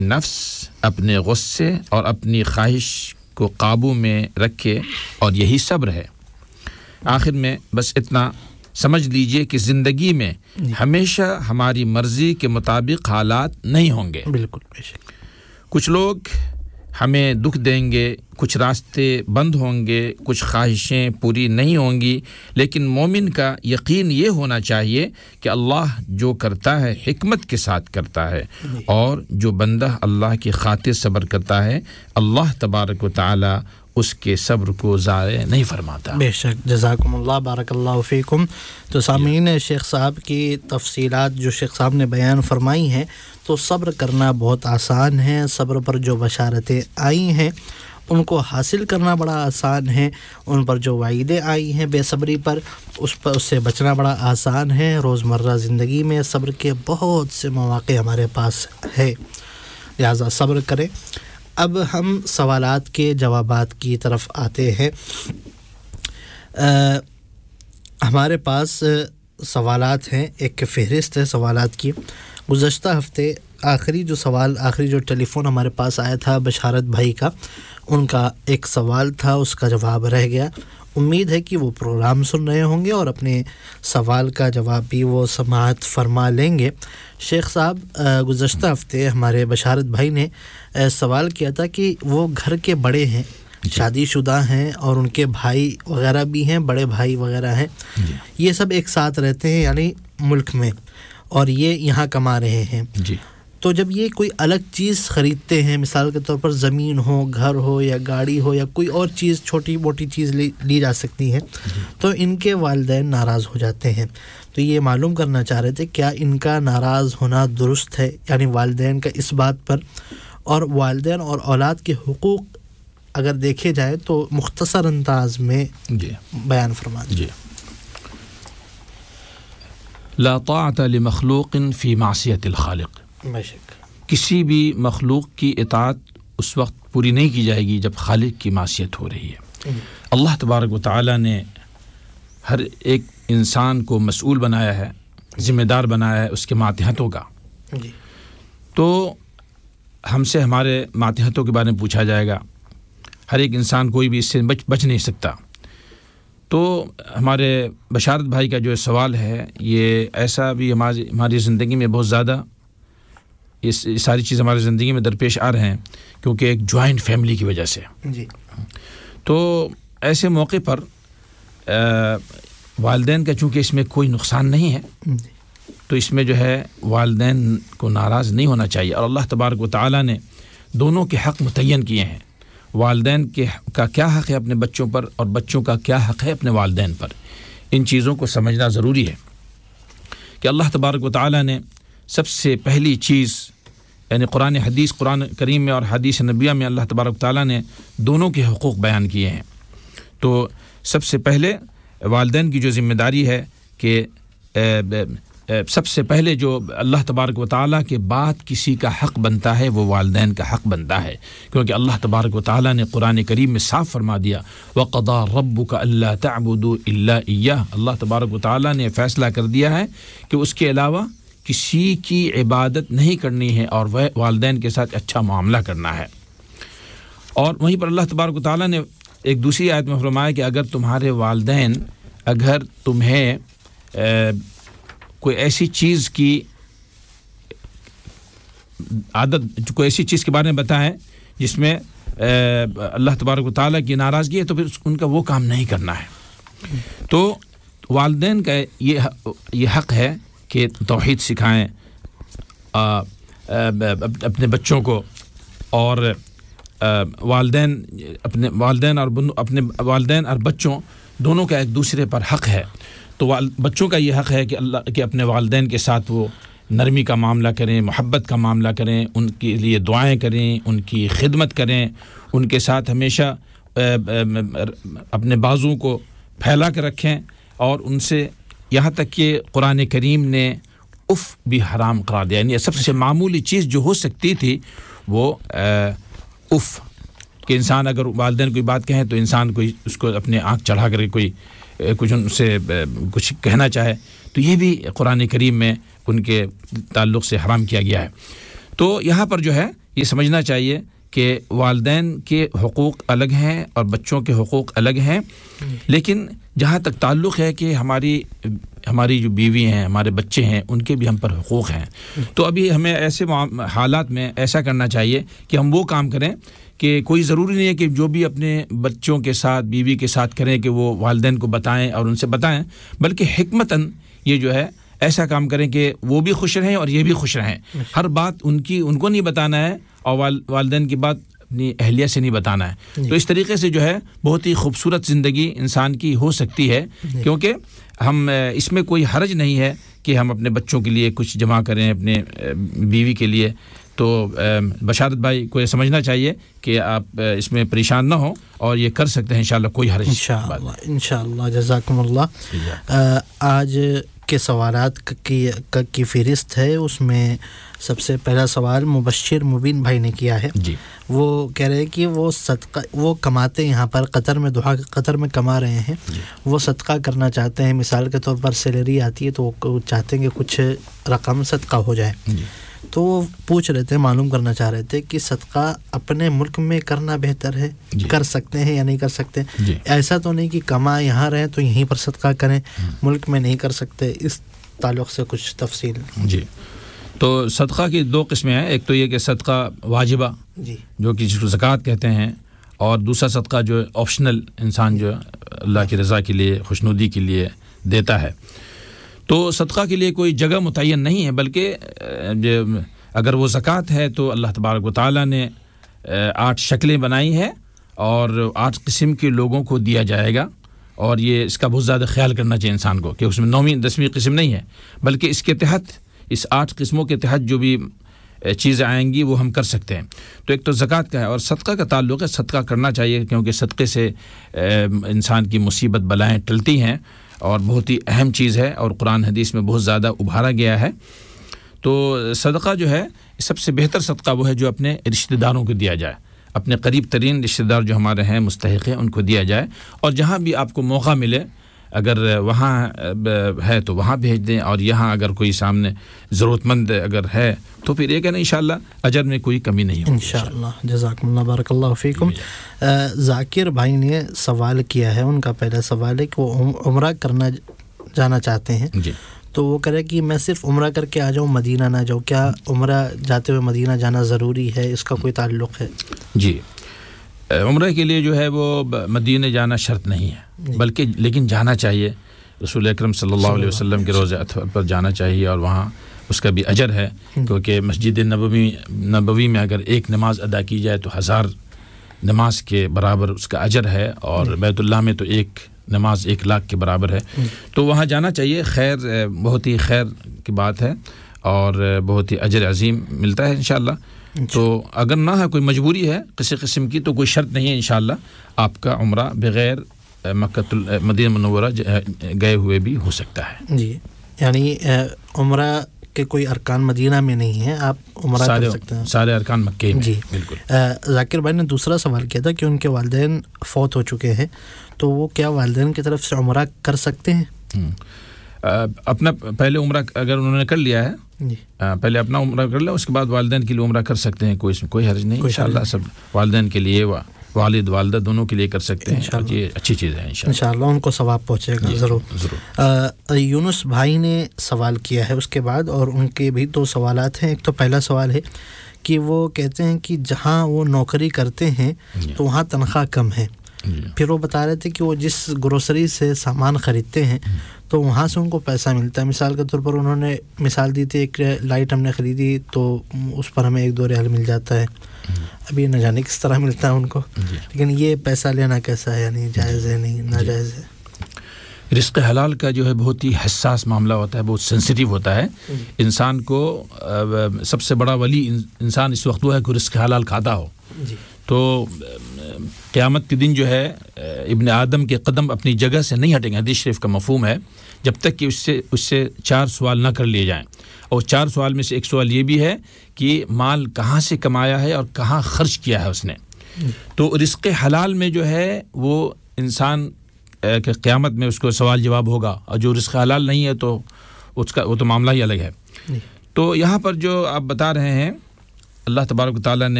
نفس اپنے غصے اور اپنی خواہش کو قابو میں رکھے اور یہی صبر ہے۔ آخر میں بس اتنا سمجھ لیجئے کہ زندگی میں ہمیشہ ہماری مرضی کے مطابق حالات نہیں ہوں گے۔ بالکل بے شک۔ کچھ لوگ ہمیں دکھ دیں گے، کچھ راستے بند ہوں گے، کچھ خواہشیں پوری نہیں ہوں گی، لیکن مومن کا یقین یہ ہونا چاہیے کہ اللہ جو کرتا ہے حکمت کے ساتھ کرتا ہے، اور جو بندہ اللہ کی خاطر صبر کرتا ہے اللہ تبارک و تعالی اس کے صبر کو ضائع نہیں فرماتا۔ بے شک، جزاکم اللہ، بارک اللہ فیکم۔ تو سامعین، شیخ صاحب کی تفصیلات جو شیخ صاحب نے بیان فرمائی ہیں، تو صبر کرنا بہت آسان ہے، صبر پر جو بشارتیں آئی ہیں ان کو حاصل کرنا بڑا آسان ہے، ان پر جو وعیدیں آئی ہیں بے صبری پر اس سے بچنا بڑا آسان ہے۔ روزمرہ زندگی میں صبر کے بہت سے مواقع ہمارے پاس ہے، لہذا صبر کریں۔ اب ہم سوالات کے جوابات کی طرف آتے ہیں۔ ہمارے پاس سوالات ہیں، ایک فہرست ہے سوالات کی۔ گزشتہ ہفتے آخری جو ٹیلی فون ہمارے پاس آیا تھا بشارت بھائی کا، ان کا ایک سوال تھا، اس کا جواب رہ گیا۔ امید ہے کہ وہ پروگرام سن رہے ہوں گے اور اپنے سوال کا جواب بھی وہ سماعت فرما لیں گے۔ شیخ صاحب، گزشتہ ہفتے ہمارے بشارت بھائی نے سوال کیا تھا کہ وہ گھر کے بڑے ہیں، شادی شدہ ہیں اور ان کے بھائی وغیرہ بھی ہیں، بڑے بھائی وغیرہ ہیں، یہ سب ایک ساتھ رہتے ہیں یعنی ملک میں، اور یہ یہاں کما رہے ہیں۔ تو جب یہ کوئی الگ چیز خریدتے ہیں، مثال کے طور پر زمین ہو، گھر ہو یا گاڑی ہو یا کوئی اور چیز، چھوٹی موٹی چیز لی جا سکتی ہے، تو ان کے والدین ناراض ہو جاتے ہیں۔ تو یہ معلوم کرنا چاہ رہے تھے کیا ان کا ناراض ہونا درست ہے، یعنی والدین کا اس بات پر، اور والدین اور اولاد کے حقوق اگر دیکھے جائے تو مختصر انداز میں بیان فرما دیں۔ لا طاعت لمخلوق فی معصیت الخالق۔ کسی بھی مخلوق کی اطاعت اس وقت پوری نہیں کی جائے گی جب خالق کی معصیت ہو رہی ہے۔ اللہ تبارک و تعالی نے ہر ایک انسان کو مسئول بنایا ہے، ذمہ دار بنایا ہے اس کے ماتحتوں کا، تو ہم سے ہمارے ماتحتوں کے بارے میں پوچھا جائے گا۔ ہر ایک انسان کوئی بھی اس سے بچ نہیں سکتا۔ تو ہمارے بشارت بھائی کا جو سوال ہے، یہ ایسا بھی ہماری زندگی میں بہت زیادہ یہ ساری چیز ہماری زندگی میں درپیش آ رہے ہیں، کیونکہ ایک جوائنٹ فیملی کی وجہ سے۔ تو ایسے موقع پر والدین کا چونکہ اس میں کوئی نقصان نہیں ہے، تو اس میں جو ہے والدین کو ناراض نہیں ہونا چاہیے، اور اللہ تبارک و تعالی نے دونوں کے حق متعین کیے ہیں۔ والدین کا کیا حق ہے اپنے بچوں پر، اور بچوں کا کیا حق ہے اپنے والدین پر۔ ان چیزوں کو سمجھنا ضروری ہے کہ اللہ تبارک و تعالی نے سب سے پہلی چیز، یعنی قرآن کریم میں اور حدیث نبیہ میں اللہ تبارک و تعالی نے دونوں کے حقوق بیان کیے ہیں۔ تو سب سے پہلے والدین کی جو ذمہ داری ہے کہ سب سے پہلے جو اللہ تبارک و تعالیٰ کے بعد کسی کا حق بنتا ہے وہ والدین کا حق بنتا ہے، کیونکہ اللہ تبارک و تعالیٰ نے قرآن کریم میں صاف فرما دیا وَقَضَىٰ رَبُّكَ أَلَّا تَعْبُدُوا إِلَّا إِيَّاهُ۔ اللہ تبارک و تعالیٰ نے فیصلہ کر دیا ہے کہ اس کے علاوہ کسی کی عبادت نہیں کرنی ہے اور وہ والدین کے ساتھ اچھا معاملہ کرنا ہے۔ اور وہیں پر اللہ تبارک و تعالیٰ نے ایک دوسری آیت میں فرمایا کہ اگر تمہارے والدین اگر تمہیں کوئی ایسی چیز کی عادت، کوئی ایسی چیز کے بارے میں بتائیں جس میں اللہ تبارک و تعالیٰ کی ناراضگی ہے، تو پھر ان کا وہ کام نہیں کرنا ہے۔ تو والدین کا یہ حق ہے کہ توحید سکھائیں اپنے بچوں کو، اور اپنے والدین اور بچوں دونوں کا ایک دوسرے پر حق ہے۔ تو بچوں کا یہ حق ہے کہ اپنے والدین کے ساتھ وہ نرمی کا معاملہ کریں، محبت کا معاملہ کریں، ان کے لیے دعائیں کریں، ان کی خدمت کریں، ان کے ساتھ ہمیشہ اپنے بازو کو پھیلا کر رکھیں، اور ان سے یہاں تک کہ قرآن کریم نے اف بھی حرام قرار دیا، یعنی سب سے معمولی چیز جو ہو سکتی تھی وہ اف، کہ انسان اگر والدین کوئی بات کہیں تو انسان کوئی اس کو اپنے آنکھ چڑھا کر کوئی کچھ ان سے کچھ کہنا چاہے، تو یہ بھی قرآن کریم میں ان کے تعلق سے حرام کیا گیا ہے۔ تو یہاں پر جو ہے یہ سمجھنا چاہیے کہ والدین کے حقوق الگ ہیں اور بچوں کے حقوق الگ ہیں، لیکن جہاں تک تعلق ہے کہ ہماری جو بیوی ہیں، ہمارے بچے ہیں، ان کے بھی ہم پر حقوق ہیں، تو ابھی ہمیں ایسے حالات میں ایسا کرنا چاہیے کہ ہم وہ کام کریں کہ کوئی ضروری نہیں ہے کہ جو بھی اپنے بچوں کے ساتھ، بیوی کے ساتھ کریں کہ وہ والدین کو بتائیں اور ان سے بتائیں، بلکہ حکمتاً یہ جو ہے ایسا کام کریں کہ وہ بھی خوش رہیں اور یہ بھی خوش رہیں. ہر بات ان کو نہیں بتانا ہے اور والدین کی بات اپنی اہلیہ سے نہیں بتانا ہے. تو اس طریقے سے جو ہے بہت ہی خوبصورت زندگی انسان کی ہو سکتی ہے، کیونکہ ہم اس میں کوئی حرج نہیں ہے کہ ہم اپنے بچوں کے لیے کچھ جمع کریں، اپنے بیوی کے لیے. تو بشارت بھائی کو یہ سمجھنا چاہیے کہ آپ اس میں پریشان نہ ہوں اور یہ کر سکتے ہیں انشاءاللہ، کوئی حرج نہیں. انشاءاللہ جزاکم اللہ. آج کے سوالات کی فہرست ہے، اس میں سب سے پہلا سوال مبشر مبین بھائی نے کیا ہے. جی. وہ کہہ رہے ہیں کہ وہ صدقہ وہ کماتے یہاں پر قطر میں کما رہے ہیں، وہ صدقہ کرنا چاہتے ہیں. مثال کے طور پر سیلری آتی ہے تو وہ چاہتے ہیں کہ کچھ رقم صدقہ ہو جائے. تو وہ پوچھ رہے تھے، معلوم کرنا چاہ رہے تھے کہ صدقہ اپنے ملک میں کرنا بہتر ہے، کر سکتے ہیں یا نہیں کر سکتے؟ ایسا تو نہیں کہ کما یہاں رہیں تو یہیں پر صدقہ کریں، ملک میں نہیں کر سکتے؟ اس تعلق سے کچھ تفصیل. جی. تو صدقہ کی دو قسمیں ہیں، ایک تو یہ کہ صدقہ واجبہ جو کہ جس کو زکوٰۃ کہتے ہیں، اور دوسرا صدقہ جو آپشنل انسان جو اللہ کی رضا کے لیے، خوشنودی کے لیے دیتا ہے. تو صدقہ کے لیے کوئی جگہ متعین نہیں ہے، بلکہ اگر وہ زکوٰۃ ہے تو اللہ تبارک و تعالیٰ نے 8 شکلیں بنائی ہیں اور 8 قسم کے لوگوں کو دیا جائے گا. اور یہ اس کا بہت زیادہ خیال کرنا چاہیے انسان کو کہ اس میں 9ویں 10ویں قسم نہیں ہے، بلکہ اس کے تحت، اس 8 قسموں کے تحت جو بھی چیزیں آئیں گی وہ ہم کر سکتے ہیں. تو ایک تو زکوٰۃ کا ہے، اور صدقہ کا تعلق ہے، صدقہ کرنا چاہیے کیونکہ صدقے سے انسان کی مصیبت بلائیں ٹلتی ہیں اور بہت ہی اہم چیز ہے، اور قرآن حدیث میں بہت زیادہ ابھارا گیا ہے. تو صدقہ جو ہے سب سے بہتر صدقہ وہ ہے جو اپنے رشتہ داروں کو دیا جائے، اپنے قریب ترین رشتہ دار جو ہمارے ہیں مستحق ہیں ان کو دیا جائے. اور جہاں بھی آپ کو موقع ملے، اگر وہاں ہے تو وہاں بھیج دیں، اور یہاں اگر کوئی سامنے ضرورت مند اگر ہے تو پھر یہ کہنا انشاءاللہ اجر میں کوئی کمی نہیں ہوگی انشاءاللہ. جزاکم اللہ، بارک اللہ فیکم. ذاکر بھائی نے سوال کیا ہے، ان کا پہلا سوال ہے کہ وہ عمرہ کرنا جانا چاہتے ہیں. جی. تو وہ کہہ رہے کہ میں صرف عمرہ کر کے آ جاؤں، مدینہ نہ جاؤں، کیا عمرہ جاتے ہوئے مدینہ جانا ضروری ہے؟ اس کا کوئی تعلق ہے؟ جی. عمرہ کے لیے جو ہے وہ مدینہ جانا شرط نہیں ہے، بلکہ لیکن جانا چاہیے. رسول اکرم صلی اللہ علیہ وسلم کے روضہ اطہر پر جانا چاہیے، اور وہاں اس کا بھی اجر ہے، کیونکہ مسجد نبوی میں اگر ایک نماز ادا کی جائے تو 1000 نماز کے برابر اس کا اجر ہے، اور بیت اللہ میں تو ایک نماز 1,00,000 کے برابر ہے. تو وہاں جانا چاہیے. خیر، بہت ہی خیر کی بات ہے اور بہت ہی اجر عظیم ملتا ہے انشاءاللہ. تو اگر نہ ہے، کوئی مجبوری ہے کسی قسم کی، تو کوئی شرط نہیں ہے، انشاءاللہ آپ کا عمرہ بغیر مدینہ منورہ گئے ہوئے بھی ہو سکتا ہے. جی. یعنی عمرہ کے کوئی ارکان مدینہ میں نہیں ہیں، آپ عمرہ کر سکتے ہیں. سارے ارکان مکے میں. جی بالکل. ذاکر بھائی نے دوسرا سوال کیا تھا کہ ان کے والدین فوت ہو چکے ہیں، تو وہ کیا والدین کی طرف سے عمرہ کر سکتے ہیں؟ اپنا پہلے عمرہ اگر انہوں نے کر لیا ہے، پہلے اپنا عمرہ کر لیا، اس کے بعد والدین کے لیے عمرہ کر سکتے ہیں. کوئی حرج نہیں انشاءاللہ. سب والدین کے لیے، والد والدہ دونوں کے لیے کر سکتے ہیں. یہ اچھی چیز ہے انشاءاللہ. ان کو ثواب پہنچے گا ضرور. یونس بھائی نے سوال کیا ہے اس کے بعد، اور ان کے بھی 2 سوالات ہیں. ایک تو پہلا سوال ہے کہ وہ کہتے ہیں کہ جہاں وہ نوکری کرتے ہیں تو وہاں تنخواہ کم ہے. پھر وہ بتا رہے تھے کہ وہ جس گروسری سے سامان خریدتے ہیں تو وہاں سے ان کو پیسہ ملتا ہے. مثال کے طور پر انہوں نے مثال دی تھی، ایک لائٹ ہم نے خریدی تو اس پر ہمیں 1-2 ریال مل جاتا ہے. ابھی نہ جانے کس طرح ملتا ہے ان کو، لیکن یہ پیسہ لینا کیسا ہے؟ یعنی جائز ہے نہیں ناجائز ہے؟ رزق حلال کا جو ہے بہت ہی حساس معاملہ ہوتا ہے، بہت سینسیٹیو ہوتا ہے. انسان کو سب سے بڑا ولی انسان اس وقت وہ ہے کہ رزق حلال کھاتا ہو. تو قیامت کے دن جو ہے ابن آدم کے قدم اپنی جگہ سے نہیں ہٹیں گے. حدیث شریف کا مفہوم ہے جب تک کہ اس سے 4 سوال نہ کر لیے جائیں. اور 4 سوال میں سے ایک سوال یہ بھی ہے کہ مال کہاں سے کمایا ہے اور کہاں خرچ کیا ہے اس نے. تو رزق حلال میں جو ہے وہ انسان کہ قیامت میں اس کو سوال جواب ہوگا، اور جو رزق حلال نہیں ہے تو وہ تو معاملہ ہی الگ ہے. تو یہاں پر جو آپ بتا رہے ہیں اللہ تبارک و تعالیٰ نے